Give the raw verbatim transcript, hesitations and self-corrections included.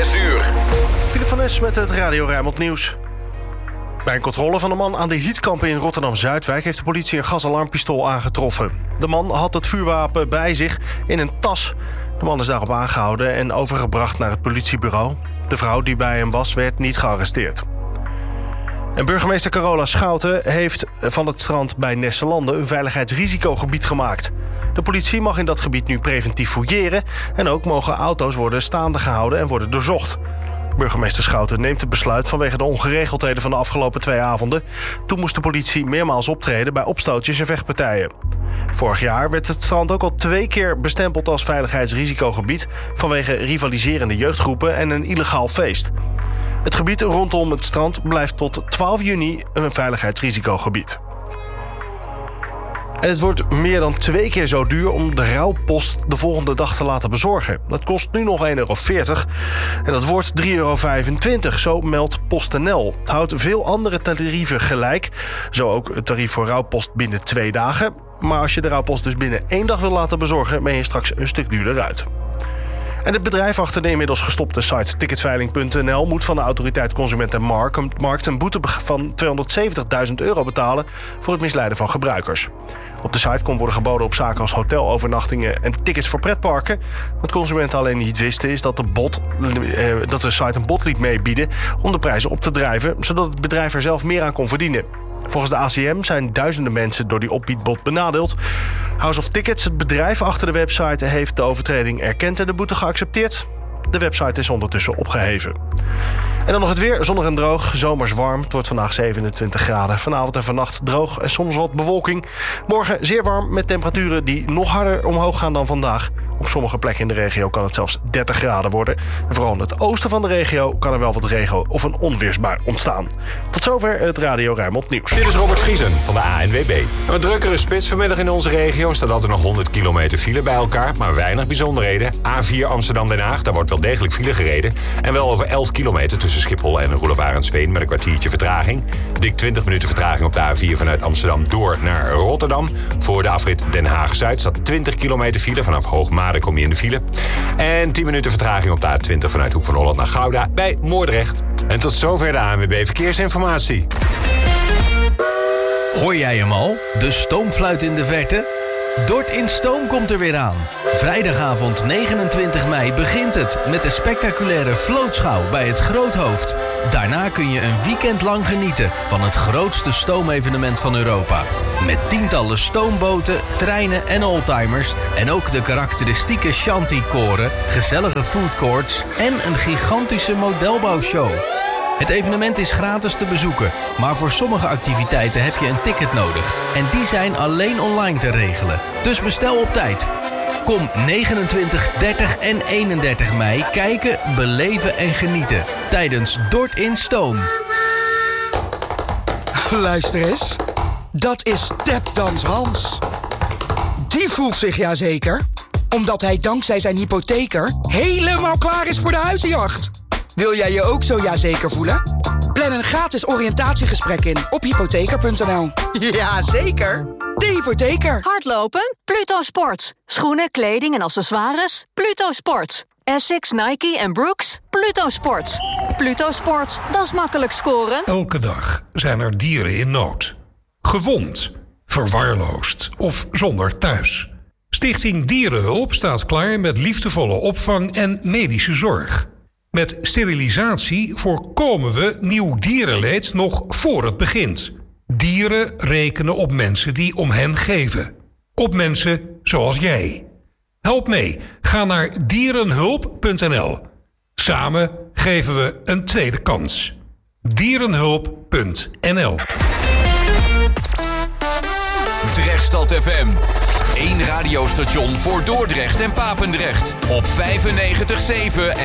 zes uur. Philip van Es met het Radio Rijnmond Nieuws. Bij een controle van een man aan de Hietkampen in Rotterdam-Zuidwijk heeft de politie een gasalarmpistool aangetroffen. De man had het vuurwapen bij zich in een tas. De man is daarop aangehouden en overgebracht naar het politiebureau. De vrouw die bij hem was, werd niet gearresteerd. En burgemeester Carola Schouten heeft van het strand bij Nesselanden een veiligheidsrisicogebied gemaakt. De politie mag in dat gebied nu preventief fouilleren en ook mogen auto's worden staande gehouden en worden doorzocht. Burgemeester Schouten neemt het besluit vanwege de ongeregeldheden van de afgelopen twee avonden. Toen moest de politie meermaals optreden bij opstootjes en vechtpartijen. Vorig jaar werd het strand ook al twee keer bestempeld als veiligheidsrisicogebied vanwege rivaliserende jeugdgroepen en een illegaal feest. Het gebied rondom het strand blijft tot twaalf juni een veiligheidsrisicogebied. En het wordt meer dan twee keer zo duur om de rouwpost de volgende dag te laten bezorgen. Dat kost nu nog één euro veertig en dat wordt drie euro vijfentwintig, zo meldt PostNL. Het houdt veel andere tarieven gelijk, zo ook het tarief voor rouwpost binnen twee dagen. Maar als je de rouwpost dus binnen één dag wil laten bezorgen, ben je straks een stuk duurder uit. En het bedrijf achter de inmiddels gestopte site ticketsveiling punt n l moet van de autoriteit Consument en Markt een boete van tweehonderdzeventigduizend euro betalen voor het misleiden van gebruikers. Op de site kon worden geboden op zaken als hotelovernachtingen en tickets voor pretparken. Wat consumenten alleen niet wisten is dat de, bot, eh, dat de site een bod liet meebieden om de prijzen op te drijven, zodat het bedrijf er zelf meer aan kon verdienen. Volgens de A C M zijn duizenden mensen door die opbiedbod benadeeld. House of Tickets, het bedrijf achter de website, heeft de overtreding erkend en de boete geaccepteerd. De website is ondertussen opgeheven. En dan nog het weer, zonnig en droog, zomers warm. Het wordt vandaag zevenentwintig graden. Vanavond en vannacht droog en soms wat bewolking. Morgen zeer warm met temperaturen die nog harder omhoog gaan dan vandaag. Op sommige plekken in de regio kan het zelfs dertig graden worden. En vooral in het oosten van de regio kan er wel wat regen of een onweersbui ontstaan. Tot zover het Radio Rijnmond Nieuws. Dit is Robert Vriesen van de A N W B. Een drukkere spits vanmiddag in onze regio. Staat altijd nog honderd kilometer file bij elkaar, maar weinig bijzonderheden. A vier Amsterdam-Den Haag, daar wordt wel degelijk file gereden. En wel over elf kilometer tussen Schiphol en Roelof Arendsveen met een kwartiertje vertraging. Dik twintig minuten vertraging op de A vier vanuit Amsterdam door naar Rotterdam. Voor de afrit Den Haag-Zuid staat twintig kilometer file. Vanaf Hoogmade kom je in de file. En tien minuten vertraging op de A twintig vanuit Hoek van Holland naar Gouda bij Moordrecht. En tot zover de A N W B Verkeersinformatie. Hoor jij hem al? De stoomfluit in de verte? Dort in Stoom komt er weer aan. Vrijdagavond negenentwintig mei begint het met de spectaculaire vlootschouw bij het Groothoofd. Daarna kun je een weekend lang genieten van het grootste stoomevenement van Europa. Met tientallen stoomboten, treinen en oldtimers en ook de karakteristieke shanty-koren, gezellige foodcourts en een gigantische modelbouwshow. Het evenement is gratis te bezoeken, maar voor sommige activiteiten heb je een ticket nodig. En die zijn alleen online te regelen. Dus bestel op tijd. Kom negenentwintig, dertig en eenendertig mei kijken, beleven en genieten tijdens Dort in Stoom. Luister eens, dat is Tapdance Hans. Die voelt zich ja zeker, omdat hij dankzij zijn hypotheker helemaal klaar is voor de huizenjacht. Wil jij je ook zo ja zeker voelen? Plan een gratis oriëntatiegesprek in op hypotheker punt n l. Ja, zeker. De hypotheker. Hardlopen? Pluto Sports. Schoenen, kleding en accessoires? Pluto Sports. Essex, Nike en Brooks? Pluto Sports. Pluto Sports, dat is makkelijk scoren. Elke dag zijn er dieren in nood. Gewond, verwaarloosd of zonder thuis. Stichting Dierenhulp staat klaar met liefdevolle opvang en medische zorg. Met sterilisatie voorkomen we nieuw dierenleed nog voor het begint. Dieren rekenen op mensen die om hen geven. Op mensen zoals jij. Help mee. Ga naar dierenhulp punt n l. Samen geven we een tweede kans. dierenhulp punt n l. Drechtstad F M. Eén radiostation voor Dordrecht en Papendrecht. Op vijfennegentig komma zeven en